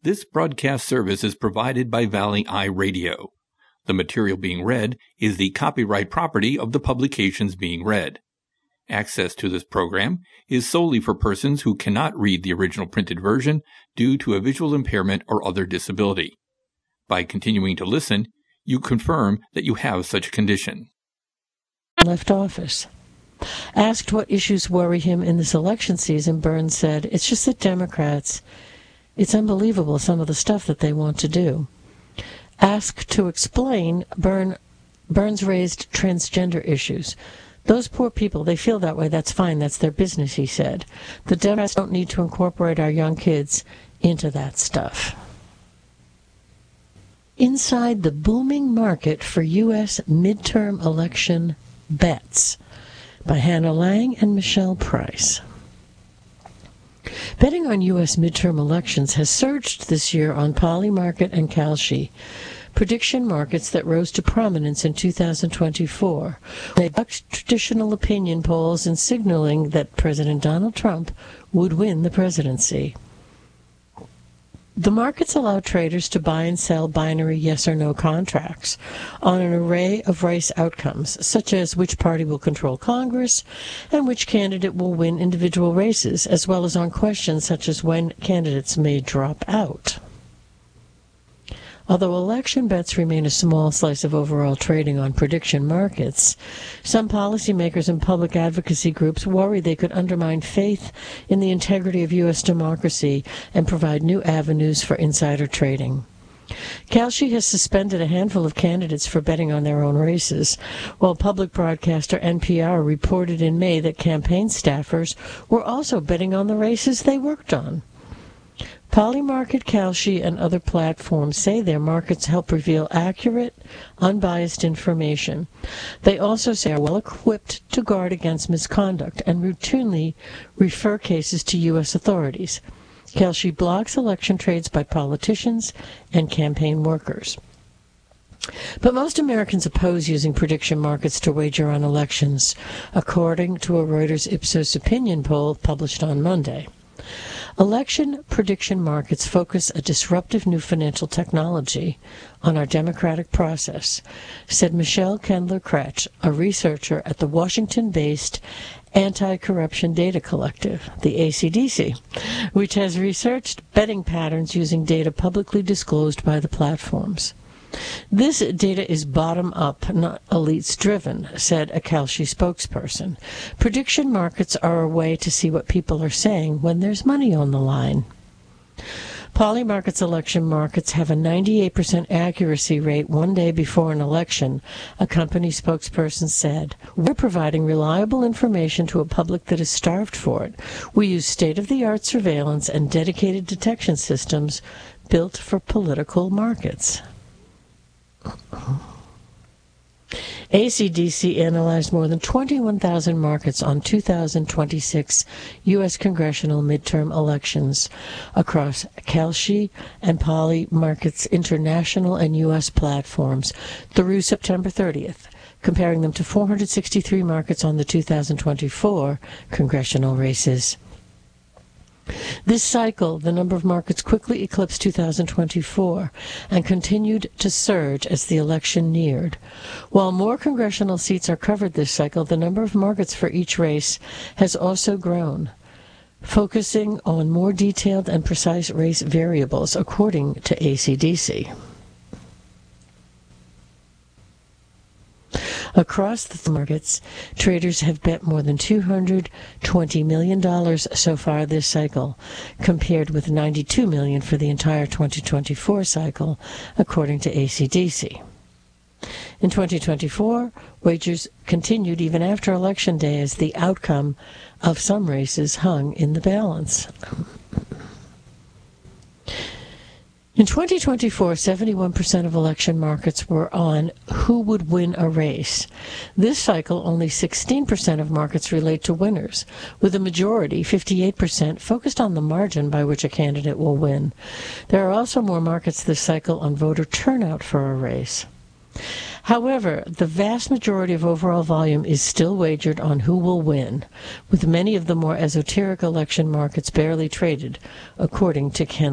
This broadcast service is provided by Valley Eye Radio. The material being read is the copyright property of the publications being read. Access to this program is solely for persons who cannot read the original printed version due to a visual impairment or other disability. By continuing to listen, you confirm that you have such a condition. Left office. Asked what issues worry him in this election season, Burns said, "It's just that Democrats, it's unbelievable some of the stuff that they want to do." Asked to explain, Burns raised transgender issues. "Those poor people, they feel that way, that's fine, that's their business," he said. "The Democrats don't need to incorporate our young kids into that stuff." Inside the booming market for U.S. midterm election bets, by Hannah Lang and Michelle Price. Betting on U.S. midterm elections has surged this year on Polymarket and Kalshi, prediction markets that rose to prominence in 2024. They bucked traditional opinion polls in signaling that President Donald Trump would win the presidency. The markets allow traders to buy and sell binary yes or no contracts on an array of race outcomes, such as which party will control Congress and which candidate will win individual races, as well as on questions such as when candidates may drop out. Although election bets remain a small slice of overall trading on prediction markets, some policymakers and public advocacy groups worry they could undermine faith in the integrity of U.S. democracy and provide new avenues for insider trading. Kalshi has suspended a handful of candidates for betting on their own races, while public broadcaster NPR reported in May that campaign staffers were also betting on the races they worked on. Polymarket, Kalshi, and other platforms say their markets help reveal accurate, unbiased information. They also say are well equipped to guard against misconduct and routinely refer cases to U.S. authorities. Kalshi blocks election trades by politicians and campaign workers. But most Americans oppose using prediction markets to wager on elections, according to a Reuters Ipsos opinion poll published on Monday. Election prediction markets focus a disruptive new financial technology on our democratic process, said Michelle Kendler-Kretsch, a researcher at the Washington-based Anti-Corruption Data Collective, the ACDC, which has researched betting patterns using data publicly disclosed by the platforms. "This data is bottom-up, not elites-driven," said a Kalshi spokesperson. "Prediction markets are a way to see what people are saying when there's money on the line." Polymarket's election markets have a 98% accuracy rate one day before an election, a company spokesperson said. "We're providing reliable information to a public that is starved for it. We use state-of-the-art surveillance and dedicated detection systems built for political markets." ACDC analyzed more than 21,000 markets on 2026 U.S. congressional midterm elections across Kalshi and Polymarket's international and U.S. platforms through September 30th, comparing them to 463 markets on the 2024 congressional races. This cycle, the number of markets quickly eclipsed 2024 and continued to surge as the election neared. While more congressional seats are covered this cycle, the number of markets for each race has also grown, focusing on more detailed and precise race variables, according to ACDC. Across the markets, traders have bet more than $220 million so far this cycle, compared with $92 million for the entire 2024 cycle, according to ACDC. In 2024, wagers continued even after Election Day as the outcome of some races hung in the balance. In 2024, 71% of election markets were on who would win a race. This cycle, only 16% of markets relate to winners, with a majority, 58%, focused on the margin by which a candidate will win. There are also more markets this cycle on voter turnout for a race. However, the vast majority of overall volume is still wagered on who will win, with many of the more esoteric election markets barely traded, according to Ken